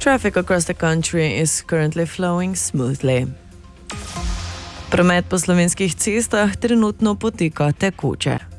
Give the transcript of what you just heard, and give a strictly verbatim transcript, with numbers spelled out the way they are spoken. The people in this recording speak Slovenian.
Traffic across the country is currently flowing smoothly. Promet po slovenskih cestah trenutno poteka tekoče.